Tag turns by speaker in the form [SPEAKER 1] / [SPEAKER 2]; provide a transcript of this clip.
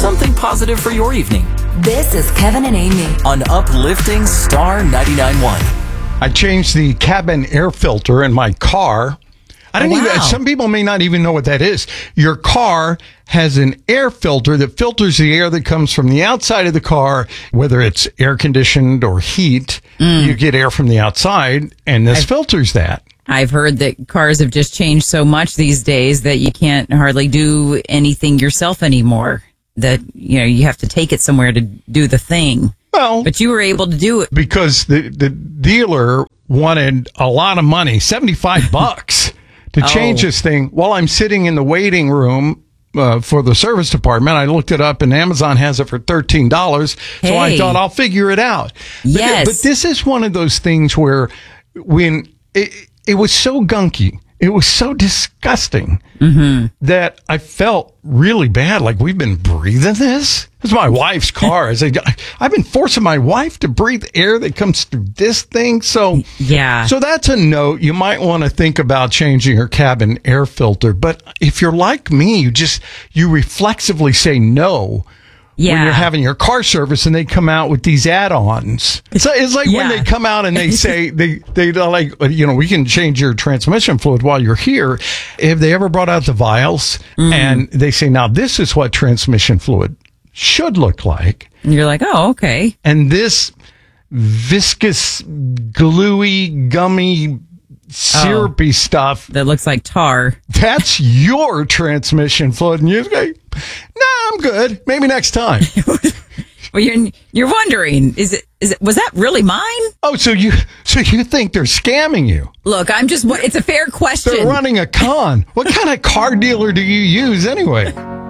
[SPEAKER 1] something positive for your evening.
[SPEAKER 2] This is Kevin and Amy
[SPEAKER 1] on Uplifting Star 99.1.
[SPEAKER 3] I changed the cabin air filter in my car. Some people may not even know what that is. Your car has an air filter that filters the air that comes from the outside of the car, whether it's air conditioned or heat. You get air from the outside, and this filters that.
[SPEAKER 4] I've heard that cars have just changed so much these days that you can't hardly do anything yourself anymore. That, you have to take it somewhere to do the thing.
[SPEAKER 3] Well,
[SPEAKER 4] but you were able to do it
[SPEAKER 3] because the dealer wanted a lot of money, $75 to change this thing while I'm sitting in the waiting room for the service department. I looked it up and Amazon has it for $13. So I thought I'll figure it out.
[SPEAKER 4] Yes.
[SPEAKER 3] But this is one of those things where when it was so gunky, it was so disgusting that I felt really bad. Like, we've been breathing this? This is my wife's car. I've been forcing my wife to breathe air that comes through this thing. So that's a note. You might want to think about changing your cabin air filter. But if you're like me, you reflexively say no. When you're having your car service and they come out with these add-ons. It's like when they come out and they say, they're like, we can change your transmission fluid while you're here. Have they ever brought out the vials and they say, now this is what transmission fluid should look like?
[SPEAKER 4] And you're like, oh, okay.
[SPEAKER 3] And this viscous, gluey, gummy, syrupy stuff
[SPEAKER 4] that looks like tar.
[SPEAKER 3] That's your transmission fluid. And you're like, no, I'm good. Maybe next time.
[SPEAKER 4] Well, you're wondering, was that really mine?
[SPEAKER 3] Oh, so you think they're scamming you?
[SPEAKER 4] Look, it's a fair question.
[SPEAKER 3] They're running a con. What kind of car dealer do you use anyway?